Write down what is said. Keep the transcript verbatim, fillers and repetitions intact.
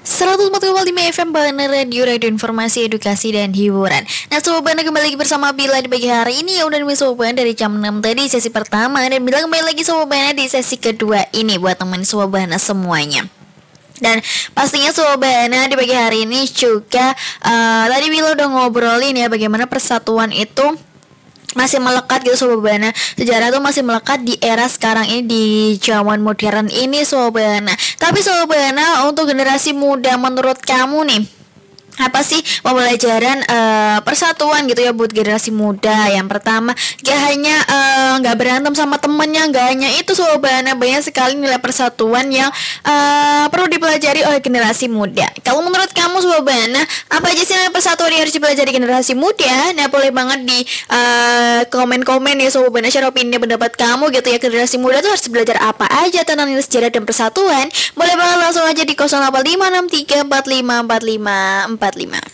seratus empat koma lima F M Bana Radio, Radio Informasi, Edukasi, dan Hiburan. Nah, Sobat Bana kembali lagi bersama Bila di pagi hari ini. Ya udah nih Sobat Bana dari jam enam tadi sesi pertama, dan Bila kembali lagi Sobat Bana di sesi kedua ini buat teman Sobat Bana semuanya. Dan pastinya Sobat Bana di pagi hari ini juga uh, tadi Bila udah ngobrolin ya bagaimana persatuan itu masih melekat gitu Sobat Bana. Sejarah tuh masih melekat di era sekarang ini, di zaman modern ini Sobat Bana. Tapi Sobat Bana, untuk generasi muda menurut kamu nih, apa sih pembelajaran uh, persatuan gitu ya buat generasi muda? Yang pertama, gak hanya uh, gak berantem sama temennya, gak hanya itu Sobat Bana, banyak sekali nilai persatuan yang uh, perlu dipelajari oleh generasi muda. Kalau menurut kamu Sobat Bana, apa aja sih nilai persatuan yang harus dipelajari generasi muda? Nah, boleh banget di uh, komen-komen ya Sobat Bana, share opini pendapat kamu gitu ya. Generasi muda tuh harus belajar apa aja tentang nilai sejarah dan persatuan? Boleh banget langsung aja di nol delapan lima enam tiga empat lima empat lima empat lima.